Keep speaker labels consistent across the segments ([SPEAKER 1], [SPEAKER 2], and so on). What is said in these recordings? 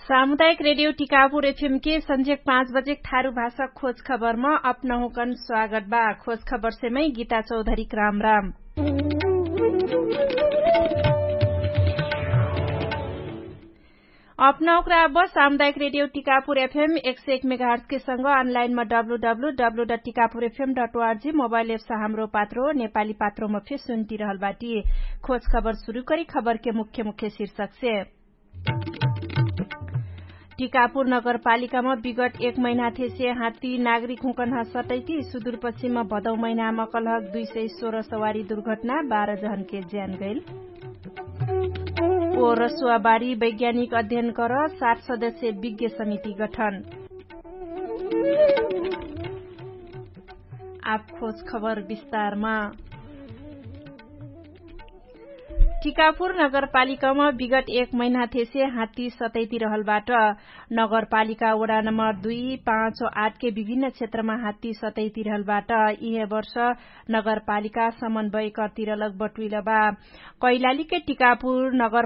[SPEAKER 1] सामुदायिक radio Tikapur FM के संजेक 5 बजे ठारू भाषा खोज खबर में अपनहुकन स्वागत बा। खोज खबर से मैं गीता चौधरी राम राम। अपनाउक्रा अब सामुदायिक रेडियो टिकापुर एफएम 101 मेगाहर्ट्ज के संग अनलाइन में www.tikapurfm.org मोबाइल एप से हाम्रो पात्रो नेपाली पात्रो में फिर सुनती रहल बाटी। खोज खबर शुरू करी। खबर के मुख्य मुख्य शीर्षक से टिकापुर नगरपालिकामा विगत 1 महिना से हात्ती नागरिक हुकन सतैती। सुदूरपश्चिममा भदौ महिनामा कलहक 216 सवारी दुर्घटना 12 जन के ज्यान गइल। ओ रसुवाबारी वैज्ञानिक अध्ययन कर 7 सदस्य विज्ञ समिति गठन। आप खोज खबर विस्तारमा। टिकापुर नगरपालिकामा विगत 1 महिना से हात्ती सतैती रहलबाट नगरपालिका वडा नम्बर 2, 5 और 8 के विभिन्न क्षेत्रमा हात्ती सतैती रहलबाट यह वर्ष नगरपालिका समन्वय करतिरलग बटुइलबा। कैलाली के टिकापुर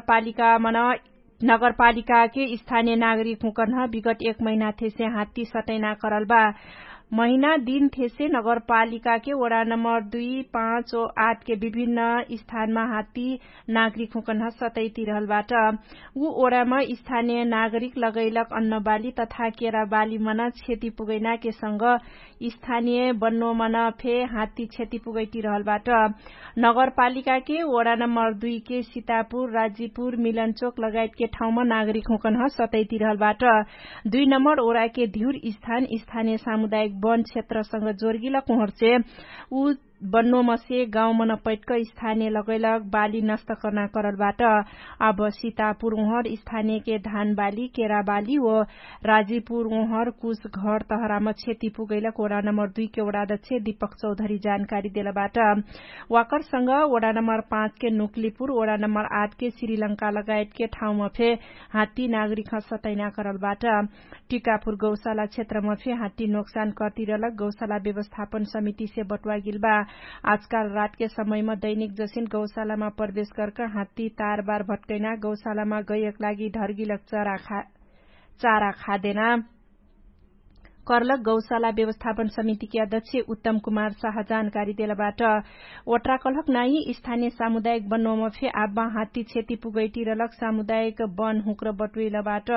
[SPEAKER 1] नगरपालिका के स्थानीय नागरिक हुकन विगत 1 महिना से हात्ती सतैना करलबा। महीना दिन से नगरपालिका के वडा नम्बर 2, 5 और 8 के विभिन्न स्थानमा हात्ती नागरिक हुकन सतैती रहलबाट ऊ ओडामा स्थानीय नागरिक लगैलक अन्न बाली तथा केरा बाली मना क्षति पुगैना के संग स्थानीय बन्नो मना फे हात्ती क्षति पुगैती रहलबाट नगरपालिका के वडा नम्बर 2 के सीतापुर, राजीपुर, मिलनचोक लगायत के ठाउँमा नागरिक हुकन सतैती रहलबाट 2 नम्बर ओडा के धिउर स्थान स्थानीय सामुदायिक वन क्षेत्रसँग जोर्गिला कुहरसे ऊ बन्नो मसे गाउँ मन पैटक स्थानीय लगैलक बाली नष्ट करना करलबाट अब सीतापुर उहर स्थानीय के धान बाली, केरा बाली व राजीपुर उहर कुछ घर तहरामा क्षति पुगैलक वडा नम्बर 2 के वडाध्यक्ष दीपक चौधरी जानकारी देलबाट वाकरसँग वडा नम्बर 5 के नुकलीपुर, वडा नम्बर 8 के श्रीलंका लगायत के ठाउँमा फे हात्ती नागरिक सतैना करलबाट टिकापुर गौशाला क्षेत्रमा फे हात्ती नोक्सान करतिरलक गौशाला व्यवस्थापन समिति से बटुआ गिलबा। आजकल रात के समय में दैनिक जसिन गौशालामा प्रवेश करके हात्ती तार बार भटकैना गौशालामा गएक लागि ढर्गिलक चारा खादेना करलक गौशाला व्यवस्थापन समिति के अध्यक्ष उत्तम कुमार शाह जानकारी देलबाट वट्रा कलहक नाई स्थानीय सामुदायिक वनोमा फे आब्बा हात्ती क्षति पुगैती रहलक सामुदायिक वन हुक्र बटुइलबाट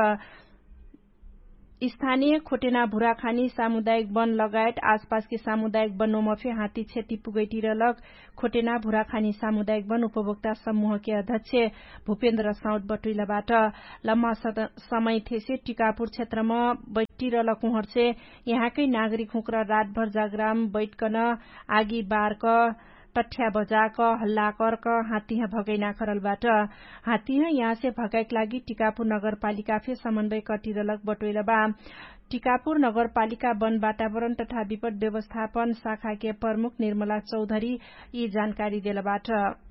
[SPEAKER 1] स्थानीय खोटेना भुराखानी सामुदायिक वन लगायत आसपास के सामुदायिक वनोमा फे हात्ती क्षति पुगैती रहलक खोटेना भुराखानी सामुदायिक वन उपभोक्ता समूह के अध्यक्ष भूपेन्द्र साउद बटुइलबाट लम्बा समय से टिकापुर क्षेत्रमा बैठिरहलक उहरसे यहाँकै नागरिक हुक्र रातभर जागराम बैठकन आगी बारक टठ्या बजाक हल्ला करक हात्ती भगैना करलबाट हात्ती यहाँ से भगाइक लागि टिकापुर नगरपालिका फे समन्वय कटिरलक बटुइलबा। टिकापुर नगरपालिका वन वातावरण तथा विपद व्यवस्थापन शाखा के प्रमुख निर्मला चौधरी यी जानकारी देलबाट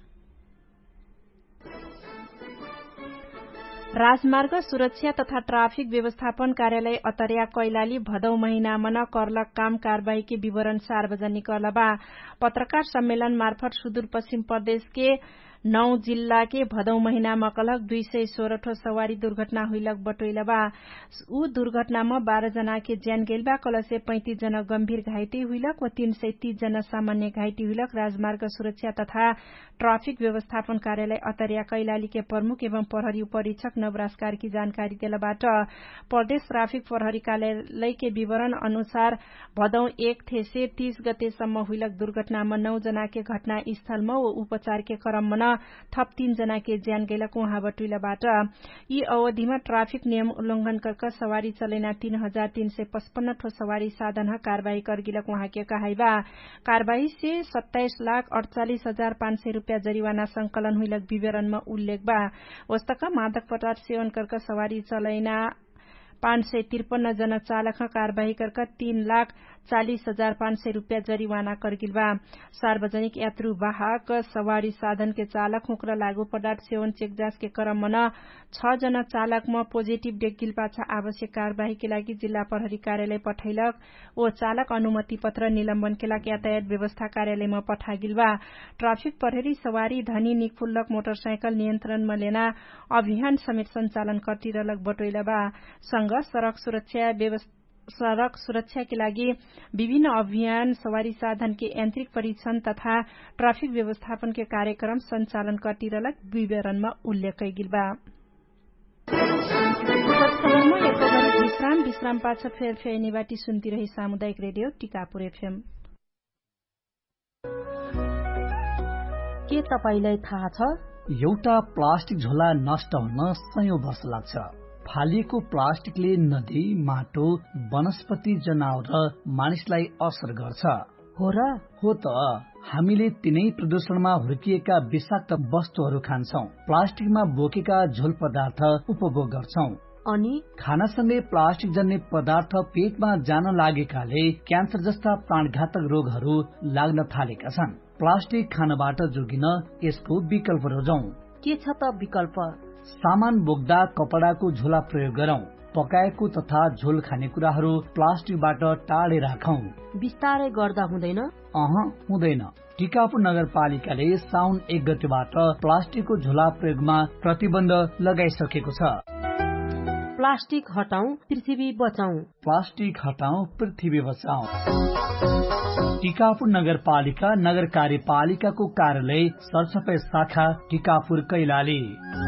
[SPEAKER 1] राजमार्ग सुरक्षा तथा ट्राफिक व्यवस्थापन कार्यालय अतरिया कैलाली भदौ महिना मन करलक काम कार्यवाही के विवरण सार्वजनिक करलबा। पत्रकार सम्मेलन मार्फत सुदूरपश्चिम प्रदेश के 9 जिल्ला के भदौ महिना मकलक 216 ठो सवारी दुर्घटना हुइलक बटुइलबा। ऊ दुर्घटनामा 12 जना के ज्यान गेलबा कलसे 35 जना गंभीर घाइते हुइलक व 330 जना सामान्य घाइते हुइलक। राजमार्ग सुरक्षा तथा ट्राफिक व्यवस्थापन कार्यालय अतरिया कैलाली के प्रमुख एवं प्रहरी उपरीक्षक नवराज कार्की जानकारी देलबाट प्रदेश ट्राफिक प्रहरी कार्यालय के विवरण अनुसार भदौ 1 से 30 गतेसम्म हुइलक दुर्घटनामा 9 जना के घटना स्थलमा व उपचार के क्रममा थप 3 जना के ज्यान गेलक उहाँ बटुइलबाट यी अवधिमा ट्राफिक नियम उल्लंघन करके सवारी चलेना 3355 ठो सवारी साधन कार्यवाही करगिलक उहाँ के कहाइबा। कार्यवाही से 27,48,500 रूपया जरिवाना संकलन हुइलक विवरण में उल्लेख बा। वस्तक मादक पदार्थ सेवन करके सवारी चलैना 553 जना चालक कार्यवाही करके 3,40,500 रुपया जरिवाना करगिल बा। सार्वजनिक यात्रुवाहक सवारी साधन के चालक हुक्र लागू पदार्थ सेवन चेक जाँच के क्रम में 6 जना चालक में पॉजिटिव डेगिल पाछा आवश्यक कार्यवाही के लागि जिल्ला प्रहरी कार्यालय पठैलक। ओ चालक अनुमति पत्र निलम्बन के लागि यातायात व्यवस्था कार्यालय में पठागिल बा। ट्राफिक प्रहरी सवारी धनी निखुल्लक मोटरसाइकल नियन्त्रण में लेना अभियान समेत संचालन करतिरलक बटोइला बा। संघ सड़क सुरक्षा के लागि विभिन्न अभियान सवारी साधन के यांत्रिक परीक्षण तथा ट्राफिक व्यवस्थापन के कार्यक्रम संचालन करतिरलक विवरणमा उल्लेख कइगिल बा। विश्राम पाछ फेर निवाटी सुन्ती रही सामुदायिक रेडियो टिकापुर एफएम।
[SPEAKER 2] के तपाईलाई थाहा छ
[SPEAKER 3] एउटा प्लास्टिक झोला नष्ट हुन सयौं वर्ष लाग्छ। फालिएको प्लास्टिकले नदी, माटो, वनस्पति, जनावर र मानिसलाई असर गर्छ।
[SPEAKER 2] हो र?
[SPEAKER 3] हो त। हामीले तिनै प्रदूषणमा हुर्किएका विषाक्त वस्तुहरू खान्छौं, प्लास्टिकमा बोकेका झोल पदार्थ उपभोग गर्छौं
[SPEAKER 2] अनि
[SPEAKER 3] खानासँगै प्लास्टिक जन्य पदार्थ पेटमा जान लागेकाले क्यान्सर जस्ता प्राणघातक रोगहरू लाग्न थालेका छन्। प्लास्टिक खानबाट जोगिन यसको विकल्प रोजौं।
[SPEAKER 2] के छ त विकल्प?
[SPEAKER 3] सामान बोक्दा कपडाको झोला प्रयोग गरौं। पकाएको तथा झोल खानेकुराहरू प्लास्टिकबाट टाढे राखौं।
[SPEAKER 2] बिस्तारै गर्दा हुँदैन?
[SPEAKER 3] हुँदैन। टिकापुर नगरपालिकाले साउन 1 गतेबाट प्लास्टिकको झोला प्रयोगमा प्रतिबन्ध लगाइसकेको छ।
[SPEAKER 2] प्लास्टिक हटाऊ, पृथ्वी बचाऊ।
[SPEAKER 3] प्लास्टिक हटाऊ, पृथ्वी बचाऊ। टिकापुर नगरपालिका नगर कार्यपालिकाको कार्यालय सरसफाई शाखा टिकापुर कैलाली।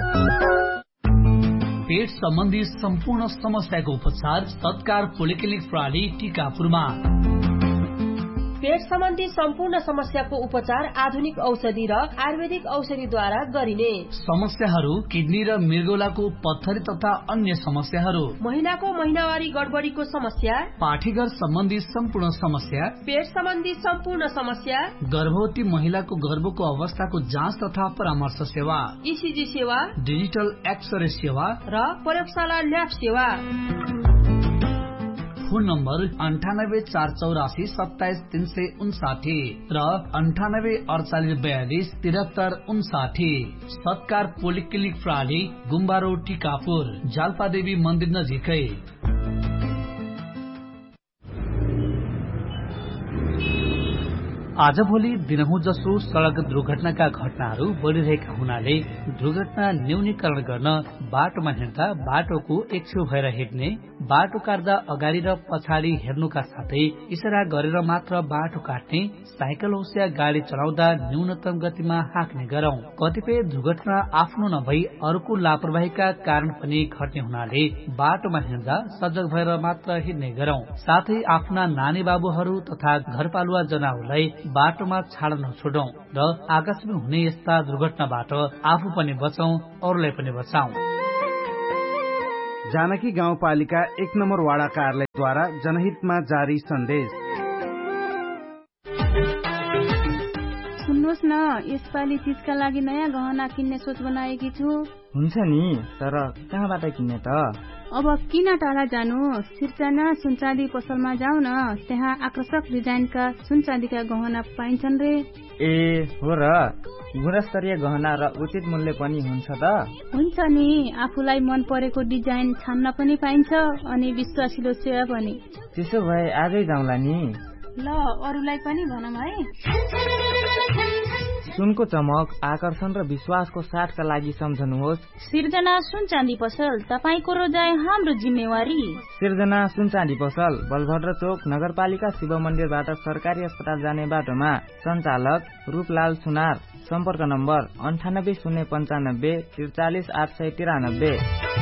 [SPEAKER 3] पेट सम्बन्धी सम्पूर्ण समस्याको उपचार सत्कार पोलिक्लिनिक प्रणाली टिकापुरमा।
[SPEAKER 2] पेट सम्बन्धी सम्पूर्ण समस्याको उपचार आधुनिक औषधि र आयुर्वेदिक औषधिद्वारा गरिने।
[SPEAKER 3] समस्याहरू किडनी र मृगौलाको पत्थरी तथा अन्य समस्याहरू,
[SPEAKER 2] महिनाको महिनावारी गडबडीको समस्या,
[SPEAKER 3] पाठीघर सम्बन्धी सम्पूर्ण समस्या,
[SPEAKER 2] पेट सम्बन्धी सम्पूर्ण समस्या,
[SPEAKER 3] गर्भवती महिलाको गर्भको अवस्थाको जाँच तथा परामर्श सेवा,
[SPEAKER 2] ईसीजी सेवा,
[SPEAKER 3] डिजिटल एक्सरे सेवा
[SPEAKER 2] र प्रयोगशाला ल्याब सेवा।
[SPEAKER 3] फोन नम्बर 9848477359 र 9848427359। सत्कार पोलिक्लिनिक प्रणाली, गुम्बा रोड, टिकापुर, जाल्पादेवी मन्दिर नजिकै। आजभोलि दिनहुँ जसो सड़क दुर्घटनाका घटनाहरू बढ़िरहेका हुनाले दुर्घटना न्यूनीकरण गर्न बाटोमा हिँड्दा बाटोको एक छेउ भएर हिँड्ने, बाटो काट्दा अगाडि र पछाडि हेर्नुका साथै इशारा गरेर मात्र बाटो काट्ने, साइकल होस् या गाडी चलाउँदा न्यूनतम गतिमा हाँक्ने गरौं। कतिपय दुर्घटना आफ्नो नभई अरूको लापरवाहीका कारण पनि घट्ने हुनाले बाटोमा हिँड्दा सजग भएर मात्र हिँड्ने गरौं। साथै आफ्ना नानी बाबुहरू तथा घरपालुवा जनावरलाई बाटोमा छाड्न नछोडौं र आकस्मिक हुने यस्ता दुर्घटनाबाट आफू पनि बचौं, अरूलाई पनि बचाऊ।
[SPEAKER 4] जानकी गाउँपालिका 1 नम्बर वाडा कार्यालयद्वारा जनहितमा जारी सन्देश।
[SPEAKER 5] सुन्नुहोस् न, यसपालि तीजका लागि नयाँ गहना किन्ने सोच बनाएकी छु।
[SPEAKER 6] हुन्छ नि, तर कहाँबाट किन्ने त?
[SPEAKER 5] अब किन टाढा जानु, सिर्जना सुनचाँदी पसलमा जाऊ न, त्यहाँ आकर्षक डिजाइनका सुनचाँदीका गहना पाइन्छन् रे।
[SPEAKER 6] ए हो र, गुणस्तरीय गहना र उचित मूल्य पनि हुन्छ त?
[SPEAKER 5] हुन्छ नि, आफूलाई मन परेको डिजाइन छान्न पनि पाइन्छ अनि विश्वासिलो सेवा पनि।
[SPEAKER 6] त्यसो भए आजै जाउँला नि।
[SPEAKER 5] ल, अरूलाई पनि भनौँ है।
[SPEAKER 6] सुनको चमक, आकर्षण र विश्वासको साथका लागि सम्झनुहोस्
[SPEAKER 5] सिर्जना सुनचाँदी पसल, तपाईको रोजाइ हाम्रो जिम्मेवारी।
[SPEAKER 6] सिर्जना सुनचाँदी पसल, बलभद्र चोक, नगरपालिका शिव मन्दिरबाट सरकारी अस्पताल जाने बाटोमा। सञ्चालक रूपलाल सुनार। सम्पर्क नम्बर 980995 43893।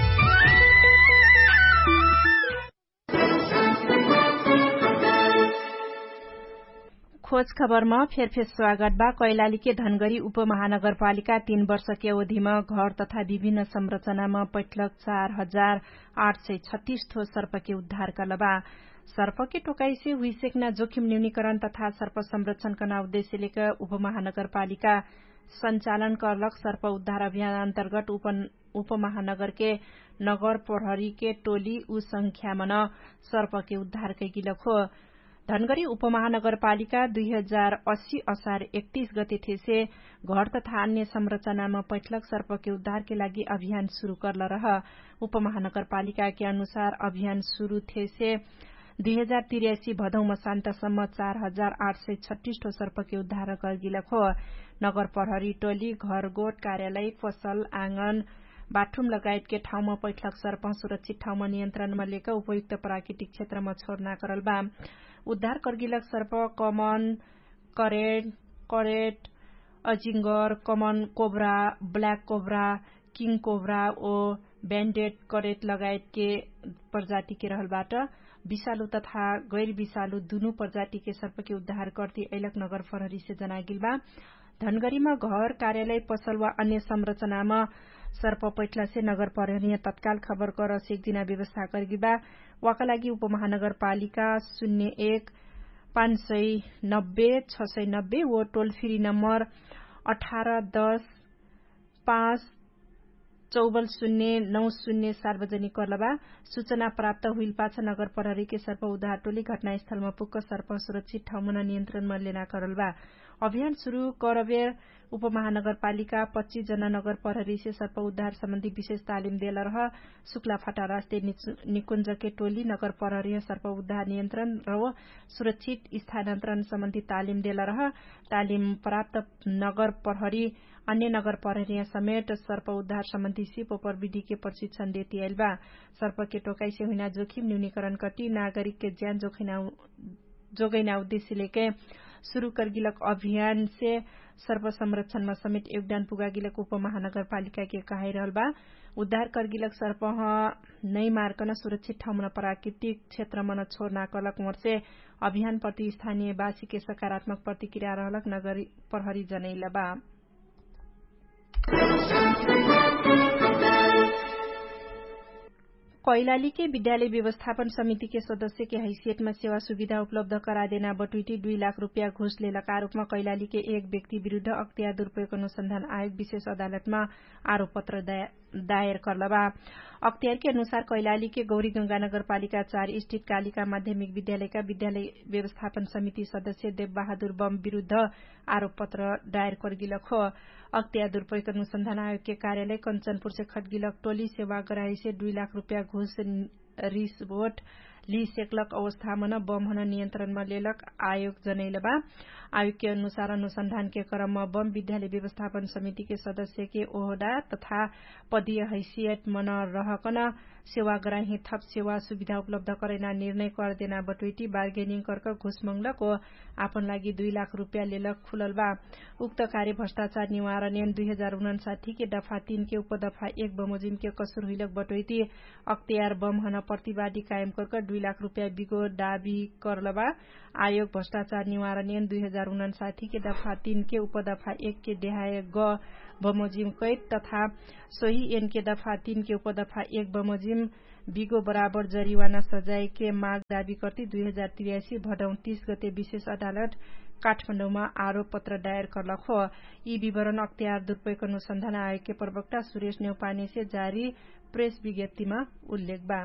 [SPEAKER 1] खोज खबरमा फेरफेर स्वागत बा। कैलाली के धनगढ़ी उपमहानगरपालिका 3 वर्षकी अवधिमा घर तथा विभिन्न संरचनामा पैठलक 4836 ठो सर्पके उद्धार करलबा। सर्पके टोकाई से हुइसेक्ना जोखिम न्यूनीकरण तथा सर्प संरक्षण करना उद्देश्य लेकर उपमहानगरपालिका संचालन करलक सर्प उद्धार अभियान अन्तर्गत उपमहानगर के नगर प्रहरी के टोली उ संख्या मन सर्प के उद्धार कैगिलक हो। धनगढ़ी उपमहानगरपालिका 2080 असार 31 गते से घर तथा अन्य संरचनामा पैठलक सर्प के उद्धार के लागि अभियान शुरू करल रह। उपमहानगरपालिका के अनुसार अभियान शुरू से 2083 भदौ मसान्तसम्म 4836 ठो सर्प के उद्धार गरिलक हो। नगर प्रहरी टोली घरगोठ कार्यालय पसल आँगन बाथरूम लगायत के ठाउँमा पैठलक सर्प सुरक्षित ठाउँमा नियन्त्रणमा लिएर उपयुक्त प्राकृतिक क्षेत्रमा छोड्ना करल बा। उद्धार करगिलक सर्प कमन करेट अजिंगर कमन cobra black cobra king cobra ओ ब्यान्डेड करेट लगायत के प्रजाति के रहलबाट विषालु तथा गैर विषालु दुनु प्रजाति के सर्प के उद्धार करती ऐलक नगर प्रहरी से जनागिल बा। धनगढ़ीमा घर कार्यालय पसल वा अन्य संरचनामा सर्प पैठला से नगर प्रहरी तत्काल खबर कर सेकदिना व्यवस्था करगी बा। वाका लागि उपमहानगरपालिका 01 590 690 वो टोल फ्री नम्बर 18 10 5 44 090 सार्वजनिक करलबा। सूचना प्राप्त हुइल पाछा नगर प्रहरी के सर्प उद्धार टोली घटनास्थलमा पुग्क सर्प सुरक्षित ठाउँमा नियन्त्रणमा लेना करलबा। अभियान शुरू करबेर उपमहानगरपालिका 25 जना नगर प्रहरी से सर्प उद्धार सम्बन्धी विशेष तालिम देल रह। शुक्लाफाटा राष्ट्रिय निकुञ्ज के टोली नगर प्रहरी सर्प उद्धार नियन्त्रण र सुरक्षित स्थानान्तरण सम्बन्धी तालिम देल रह। तालिम प्राप्त नगर प्रहरी अन्य नगर प्रहरी समेत सर्प उद्धार सम्बन्धी सिप प्रविधि के प्रशिक्षण देती आइल बा। सर्प के टोकाई से हुना जोखिम न्यूनीकरण कटी नागरिक के ज्यान जोगैना उद्देश्य लेके शुरू करगिलक अभियान से सर्प संरक्षणमा समेत योगदान पुगागिलक उपमहानगरपालिका के कहाई रहल बा। उद्धार करगिलक सर्प नै मार्कन सुरक्षित ठाउँमा प्राकृतिक क्षेत्रमा छोड्ना कलक मोर्से अभियान प्रति स्थानीयवासी के सकारात्मक प्रतिक्रिया रहलक नगर प्रहरी जनैला बा। कैलाली के विद्यालय व्यवस्थापन समिति के सदस्य के हैसियत में सेवा सुविधा उपलब्ध करा देना बटुईटी 2 लाख रूपया घूस लेलक आरोपमा कैलाली के एक व्यक्ति विरूद्ध अख्तियार दुरूपयोग अनुसंधान आयोग विशेष अदालतमा आरोप पत्र दायर करलबा। अख्तियार के अनुसार कैलाली के गौरी गंगा नगरपालिका 4 स्थित कालिका माध्यमिक विद्यालयका विद्यालय व्यवस्थापन समिति सदस्य देव बहादुर बम विरूद्ध आरोप पत्र दायर करगिलक हो। अख्तियार दुरूपयोग अनुसंधान आयोग के कार्यालय कंचनपुर से खटगिलक टोली सेवा गराई से 2 लाख रूपया घूस रिश्वत ली सेकलक अवस्थामा न बम हन नियन्त्रणमा लेलक आयोग जनैलबा। आयोग के अनुसार अनुसंधान के क्रममा बम विद्यालय व्यवस्थापन समिति के सदस्य के ओहदा तथा पदीय हैसियत मन रहकन सेवा गराही थप सेवा सुविधा उपलब्ध करैना निर्णय कर देना बटुईटी बार्गेनिङ करक घुस मंगलको आपन लागि 2 लाख रूपया लेलक खुललबा। उक्त कार्य भ्रष्टाचार निवारण ऐन 2059 के दफा 3 के उपदफा 1 बमोजिम के कसुर हुइलक बटुईटी अख्तियार बम हन प्रतिवादी कायम करक 2 लाख रूपया बिगो दाबी करलबा। आयोग भ्रष्टाचार निवारण ऐन 2059 के दफा 3 के उपदफा 1 के देहाय ग बमोजिम कैद तथा सोही ऐन के दफा 3 के उपदफा 1 बमोजिम बिगो बराबर जरिवाना सजाय के माग दाबी करती 2083 भदौ 30 गते विशेष अदालत काठमाडौँमा आरोप पत्र दायर करलक हो। यी विवरण अख्तियार दुरूपयोग अनुसंधान आयोग के प्रवक्ता सुरेश नेउपाने से जारी प्रेस विज्ञप्तिमा उल्लेख बा।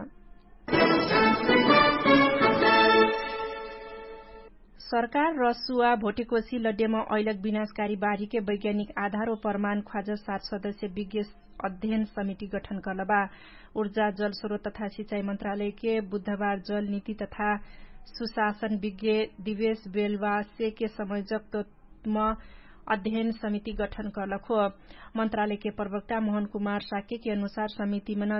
[SPEAKER 1] सरकार रसुवा भोटेकोशी लड्डेमा ऐलक विनाशकारी बाढ़ी के वैज्ञानिक आधार और प्रमाण ख्वाज 7 सदस्य विज्ञ अध्ययन समिति गठन करलबा। ऊर्जा जल स्रोत तथा सिंचाई मंत्रालय के बुधबार जल नीति तथा सुशासन विज्ञ दिवेश बेलवासे के संयोजकत्वमा अध्ययन समिति गठन करलक हो। मंत्रालय के प्रवक्ता मोहन कुमार साके के अनुसार समिति में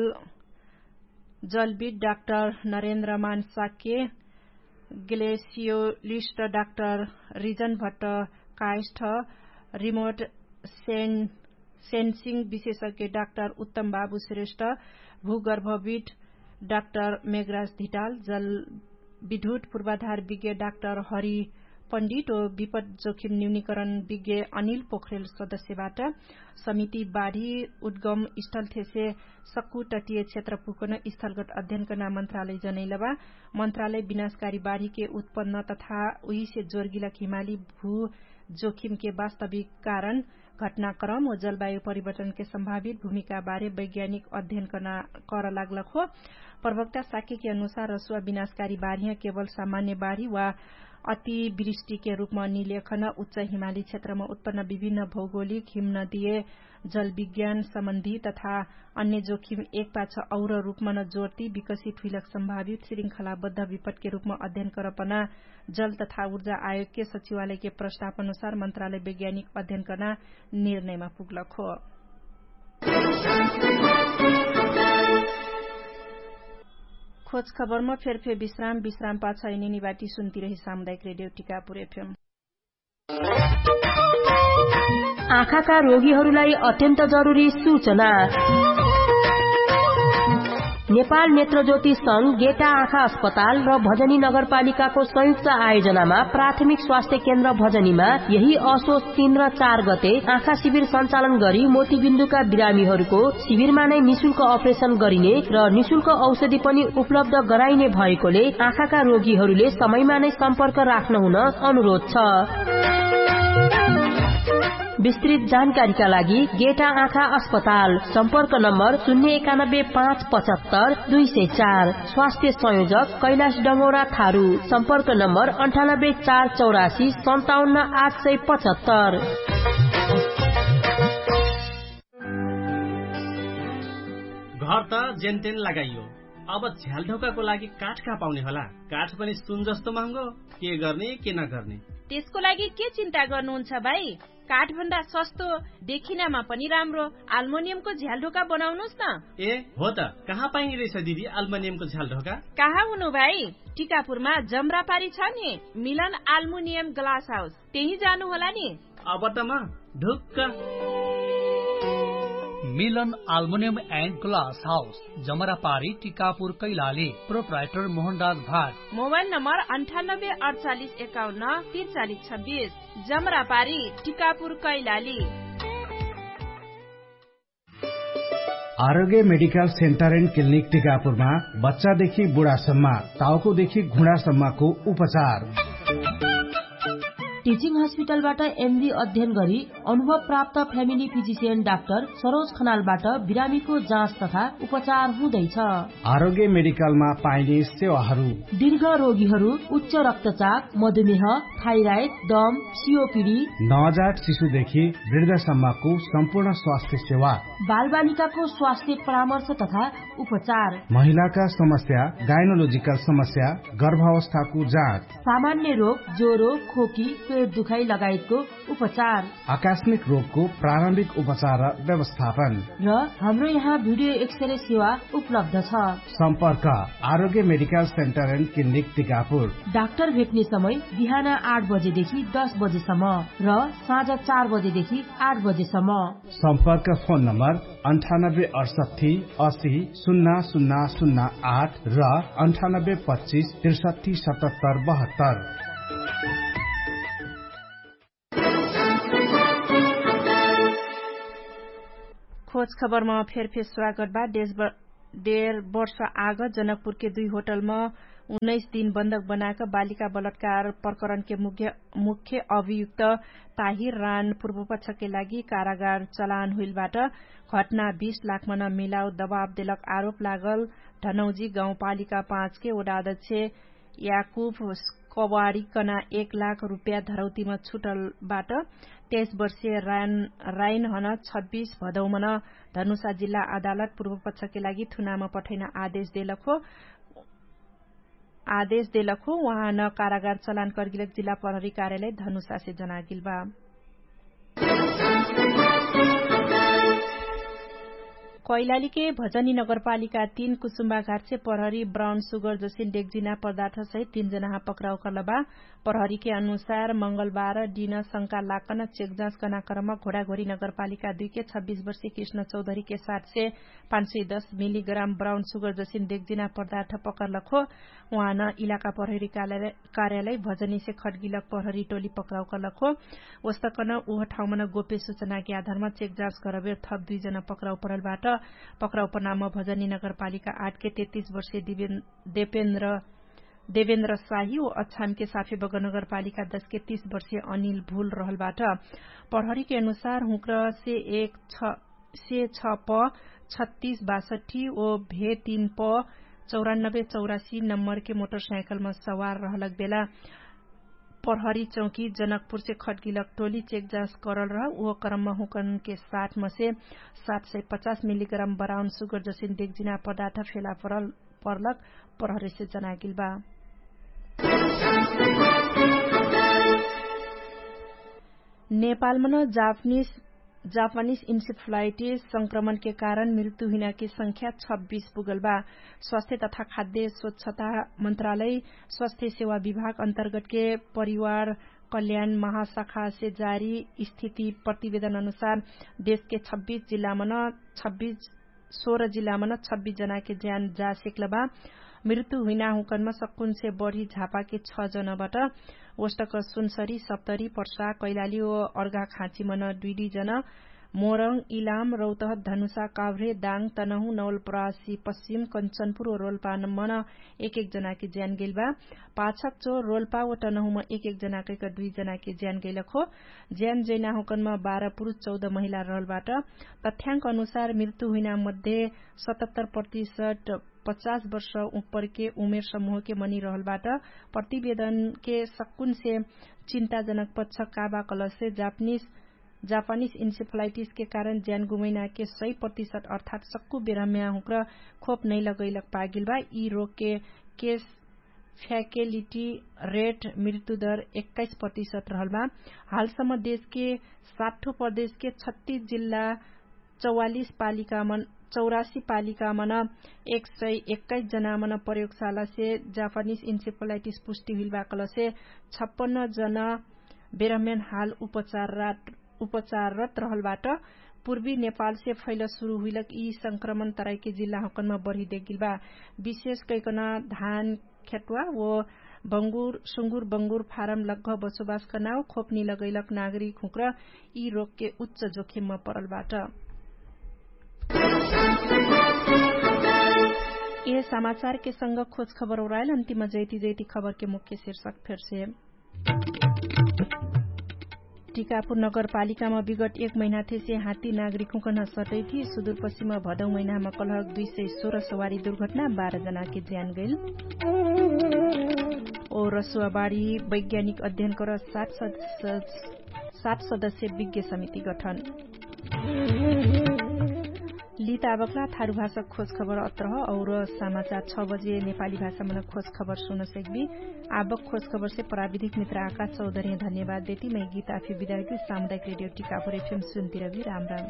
[SPEAKER 1] जलविद डाक्टर नरेन्द्र मान साके, ग्लेसियोलिस्ट डाक्टर रिजन भट्ट कायस्थ, रिमोट सेन्सिङ विशेषज्ञ डाक्टर उत्तम बाबु श्रेष्ठ, भूगर्भविद डाक्टर मेघराज धिटाल, जल विद्युत पूर्वाधार विज्ञ डाक्टर हरि पण्डित और विपद जोखिम न्यूनीकरण विज्ञ अनिल पोखरेल सदस्यबाट समिति बाढ़ी उद्गम स्थल से सक्कु तटीय क्षेत्र पुगन स्थलगत अध्ययन करना मंत्रालय जनैलबा। मंत्रालय विनाशकारी बाढ़ी के उत्पन्न तथा उही से जोरगिलक हिमाली भू जोखिम के वास्तविक कारण घटनाक्रम और जलवायु परिवर्तन के संभावित भूमिका बारे वैज्ञानिक अध्ययन कर लागलक हो। प्रवक्ता साक्य के अनुसार रसुवा विनाशकारी बाढ़ियां केवल सामान्य बाढ़ी वा अतिवृष्टि के रूपमा निलेखन उच्च हिमाली क्षेत्रमा उत्पन्न विभिन्न भौगोलिक हिमनदीय जलविज्ञान सम्बन्धी तथा अन्य जोखिम एक पाछ और रूपमा न जोड्ती विकसित हुइलक संभावित श्रृंखलाबद्ध विपद के रूपमा अध्ययन करपना जल तथा ऊर्जा आयोग के सचिवालय के प्रस्ताव अनुसार मंत्रालय वैज्ञानिक अध्ययन गर्न निर्णयमा पुग्लक हो। खोज खबरमा फेरफेर विश्राम पाछा निबाटी सुन्ती रही सामुदायिक रेडियो टिकापुर एफएम।
[SPEAKER 2] आँखाका रोगीहरूलाई अत्यन्त जरुरी सूचना। नेपाल नेत्रज्योति संघ, गेटा आँखा अस्पताल र भजनी नगरपालिकाको संयुक्त आयोजनामा प्राथमिक स्वास्थ्य केन्द्र भजनीमा यही असोज 3 र 4 गते आँखा शिविर सञ्चालन गरी मोतीबिन्दुका बिरामीहरूको शिविरमा नै निशुल्क अपरेशन गरिने र निशुल्क औषधि पनि उपलब्ध गराइने भएकोले आँखाका रोगीहरूले समयमा नै सम्पर्क राख्न हुन अनुरोध छ। विस्तृत जानकारीका लागि गेटा आँखा अस्पताल, सम्पर्क नम्बर 091-575-204। स्वास्थ्य संयोजक कैलाश डंगौरा थारू, सम्पर्क नम्बर 9848457875।
[SPEAKER 7] घर त जेनतेन लगाइयो, अब झ्यालढोकाको लागि काठ कहाँ पाउने होला? काठ पनि सुन जस्तो महँगो, के गर्ने के नगर्ने?
[SPEAKER 1] त्यसको लागि के चिन्ता गर्नुहुन्छ भाइ? काठ भन्दा सस्तो, देखिनमा पनि राम्रो एल्युमिनियमको झ्यालढोका बनाउनुस् न।
[SPEAKER 7] ए हो त, कहाँ पाइने रहेछ दिदी एल्युमिनियमको झ्यालढोका?
[SPEAKER 1] कहाँ हुनु भाइ? टिकापुरमा जमरापारी छ नि, मिलन एल्युमिनियम ग्लास हाउस, त्यही जानु होला नि।
[SPEAKER 7] अब त म ढुक्क।
[SPEAKER 3] मिलन aluminium and glass house, जमरापारी, Tikapur, Kailali. Proprietor Mohanraj Bhat. Mobile number 9848514326। जमरापारी, Tikapur, Kailali.
[SPEAKER 4] आरोग्य मेडिकल सेन्टर एन्ड क्लिनिक टिकापुरमा बच्चादेखि बुढासम्म, टाउकोदेखि घुँडासम्मको उपचार।
[SPEAKER 2] टिचिङ हस्पिटलबाट एमडी अध्ययन गरी अनुभव प्राप्त फ्यामिली फिजिशियन डाक्टर सरोज खनालबाट बिरामीको जाँच तथा उपचार हुँदैछ।
[SPEAKER 4] आरोग्य मेडिकलमा पाइने सेवाहरू:
[SPEAKER 2] दीर्घ रोगीहरू, उच्च रक्तचाप, मधुमेह, थाइराइड, दम, सीओपीडी,
[SPEAKER 4] नवजात शिशुदेखि वृद्धसम्मको सम्पूर्ण स्वास्थ्य सेवा,
[SPEAKER 2] बालबालिकाको स्वास्थ्य परामर्श तथा उपचार,
[SPEAKER 4] महिलाका समस्या, गाइनोलोजिकल समस्या, गर्भावस्थाको जाँच,
[SPEAKER 2] सामान्य रोग, ज्वरो, खोकी, पेट दुखाइ लगायतको उपचार,
[SPEAKER 4] आकस्मिक रोगको प्रारम्भिक उपचार र व्यवस्थापन। र
[SPEAKER 2] हाम्रो यहाँ भिडियो एक्सरे सेवा उपलब्ध छ।
[SPEAKER 4] सम्पर्क आरोग्य medical centre and clinic Tikapur.
[SPEAKER 2] Doctor भेट्ने समय बिहान 8 बजेदेखि 10 बजेसम्म र साँझ 4 बजेदेखि 8 बजेसम्म।
[SPEAKER 4] सम्पर्क फोन नम्बर 9868800008 र 9825637772।
[SPEAKER 1] खोज खबरमा फेरफेर स्वागत बा। 1.5 वर्ष आग जनकपुर के 2 होटल में 19 दिन बंधक बनाकर बालिका बलात्कार प्रकरण के मुख्य अभियुक्त ताहिर रान पूर्व पक्ष के लागि कारागार चलान हुइलबाट घटना 20 लाख मन मिलाउ दबाव देलक आरोप लागल। धनौजी गाउँपालिका 5 के वडा अध्यक्ष याकुब कवाडीकना 1 लाख रुपियाँ धरौतीमा छुटलबाट 23 वर्षीय राइन हन 26 भदौमन धनुषा जिल्ला अदालत पूर्व पक्ष के लागि थुनामा पठाइन आदेश देलक हो। वहाँ न कारागार चलान करगिलक जिल्ला प्रहरी कार्यालय धनुषा से जनागिल बा। कैलाली के भजनी नगरपालिका 3 कुसुम्बाघाट से प्रहरी ब्राउन सुगर जसिन डेगजिना पदार्थ सहित 3 जना पकड़ाउ करलबा। प्रहरी के अनुसार मंगलबार दिन शंका लाकन चेक जांच करना क्रम घोड़ाघोड़ी नगरपालिका 2 के 26 वर्षीय कृष्ण चौधरी के साथ से 510 मिलीग्राम ब्राउन सुगर जसिन डेगजिना पदार्थ पकड़लक हो। वहाँ न इलाका प्रहरी कार्यालय भजनी से खटगिलक प्रहरी टोली पकड़ाउ करलक हो। वस्तकन उह ठाउँमा गोप्य सूचना के आधारमा चेक जांच गरबेर थप 2 जना पकड़ाउ परलबाट पकड़ाउ पर्नामा भजनी नगरपालिका 8 के 33 वर्षीय देपेन्द्र देवेन्द्र शाही ओ अछाम के साफेबग नगरपालिका 10 के 30 वर्षीय अनिल भूल रहलबाट प्रहरी के अनुसार हुक्र से 106 प 3662 ओ भे 3 प 9484 नम्बर के मोटरसाइकलमा सवार रहलक बेला प्रहरी चौकी जनकपुर से खटगिलक टोली चेक जांच करल रह वो क्रम में हुकन के 60 में से 750 मिलीग्राम ब्राउन सुगर जसिन डेगजिना पदार्थ फेला परलक प्रहरी से जनागिल बा। नेपालमा जापानीज इन्सेफ्लाइटिस संक्रमण के कारण मृत्यु हुने की संख्या 26 पुगल बा। स्वास्थ्य तथा खाद्य स्वच्छता मंत्रालय स्वास्थ्य सेवा विभाग अंतर्गत के परिवार कल्याण महाशाखा से जारी स्थिति प्रतिवेदन अनुसार देश के 16 जिला में 26 जना के ज्यान जा सेक्ल बा। मृत्यु हुइना हुकनमा सकुन से बढ़ी झापा के 6 जनाबाट वस्तक सुनसरी सप्तरी पर्सा कैलाली ओ अर्घा खाँची मन 2 जना मोरङ इलाम रौतहट धनुषा काभ्रे दाङ तनहु नवलपरासी पश्चिम कञ्चनपुर ओ रोल्पा मन 1 जना के ज्यान गेल बा। पाछक चो रोल्पा ओ तनहुमा 1 जना के 2 जना के ज्यान गेलक हो। ज्यान जैना हुकनमा 12 पुरुष 14 महिला रहलबाट तथ्याङ्क अनुसार मृत्यु हुइना मध्ये 77% 50 वर्ष ऊपर के उमेर समूह के मनी रहलबाट प्रतिवेदन के सकुन से चिन्ताजनक पक्ष काबा कलश से जापानीज इन्सेफ्लाइटिस के कारण ज्यान गुमैना के 100% अर्थात सक्कु बेरम्या हुक्र खोप नहीं लगैलक पागिल बा। यी रोग के केस फैकेलिटी रेट मृत्यु दर 21% रहल बा। हालसम्म देश के 60 प्रदेश के 36 जिल्ला 84 पालिका मन 121 जना मन प्रयोगशाला से जापानीज इन्सेफ्लाइटिस पुष्टि हुइल कल से 56 जना बेरम्यान हाल उपचाररत रहलबाट पूर्वी नेपाल से फैल शुरू हुइलक यी संक्रमण तराई के जिल्ला हकनमा बढ़ी देखिल बा। विशेष कैकना धान खेतवा वो सुंगुर बंगुर फारम लगभग बसोबास करनाओ खोपनी लगैलक नागरिक हुक्र यी रोग के उच्च जोखिममा परलबाट। ये समाचार के संग खोज खबर उड़ायल अंतिम जैती खबर के मुख्य शीर्षक फिर से। टीकापुर नगरपालिका में विगत 1 महीना से हाथी नागरिकों का नसटै थी। सुदूरपश्चिम भदौ महीना में कलहक 216 सवारी दुर्घटना 12 जना के ज्यान गइल। और रसुवाबाड़ी वैज्ञानिक अध्ययन कर 7 सदस्य विज्ञ समिति गठन। लीता आवकला थारू भाषा खोज खबर अत्रह और समाचार 6 बजे नेपाली भाषा में खोज खबर सुन सकबी। आवक खोज खबर से प्राविधिक मित्र आकाश चौधरी धन्यवाद देती। मैं गीता फी विदायगी सामुदायिक रेडियो टीकापुर FM सुनती रवि। राम राम।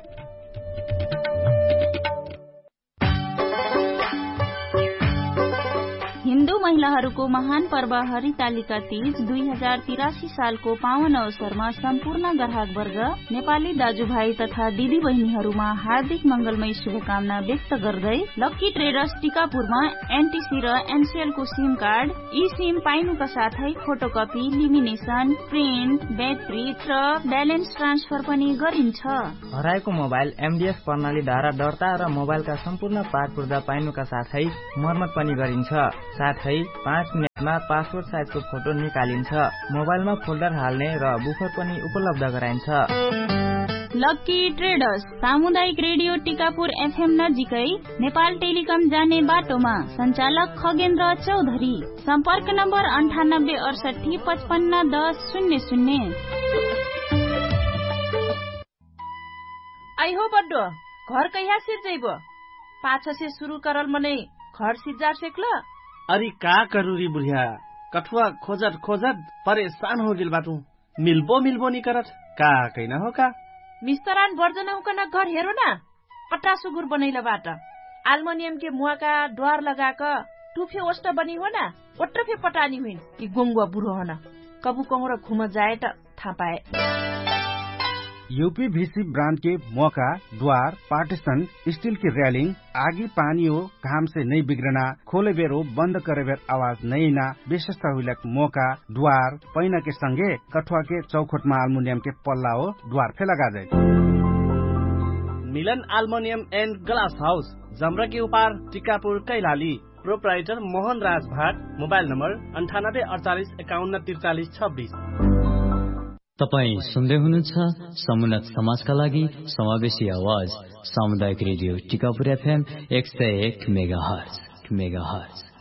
[SPEAKER 8] हिन्दू महिलाहरूको महान पर्व हरितालिका तीज 2083 सालको पावन अवसरमा सम्पूर्ण ग्राहक वर्ग नेपाली दाजुभाइ तथा दिदी बहिनीहरूमा हार्दिक मंगलमय शुभकामना व्यक्त गर्दै लक्की ट्रेडर्स टीकापुरमा एनटीसी र एनसीएल को सिम कार्ड ई सिम पाइनुका साथै फोटोकपी लिमिनेसन प्रिन्ट ब्याट्री र ब्यालेन्स ट्रान्सफर पनि गरिन्छ।
[SPEAKER 6] हराएको मोबाइल एमडीएस प्रणालीद्वारा दर्ता र मोबाइलका सम्पूर्ण पार्ट पुर्जा पाइनुका साथै मर्मत पनि गरिन्छ। साथै 5 मिनेटमा पासपोर्ट साइजको फोटो निकालिन्छ। मोबाइलमा फोल्डर हाल्ने र बुफर पनि उपलब्ध गराइन्छ।
[SPEAKER 8] लक्की ट्रेडर्स सामुदायिक रेडियो टीकापुर FM नजिकै नेपाल टेलिकम जाने बाटोमा सञ्चालक खगेन्द्र चौधरी। सम्पर्क नम्बर 9868 55 10 00।
[SPEAKER 1] आई हो बड्डो घर कहिया सिर जइबो? पाछ से शुरू करल मने घर सिजार सेक्ल।
[SPEAKER 7] अरे का करूरी बुढ़िया कठुआ खोजत परेशान हो गिल बाटू। मिल्बो नी करत का कैना हो का
[SPEAKER 1] मिस्तरान वर्जना हुकना घर हेरो ना पट्टा सुगुर बनैला बाट एल्युमिनियम के मुआ का द्वार लगाक टुफे ओस्ट बनी हो ना ओट्रफे पटानी हुइन कि गोंगुआ बुढो हना कबु कहूँ र घुम जाए त थाहा पाए।
[SPEAKER 4] यूपीवीसी ब्रांड के मौका द्वार पार्टीशन स्टील की रेलिंग आगी पानी हो घाम से नहीं बिगड़ना खोले बेर हो बंद करे बेर आवाज नहीं ना विशेषता हुई मौका द्वार पैना के संगे कठुआ के चौखट में एल्युमिनियम के पल्ला हो द्वार पे लगा दे।
[SPEAKER 7] मिलन एल्युमिनियम एंड ग्लास हाउस जमरा के उपार टीकापुर कैलाली प्रोप्राइटर मोहन राज भाट, मोबाइल नम्बर 9848514326।
[SPEAKER 9] तपाईँ सुन्दै हुनुहुन्छ समुन्नत समाजका लागि समावेशी आवाज सामुदायिक रेडियो टिकापुर FM 101 मेगाहर्ज।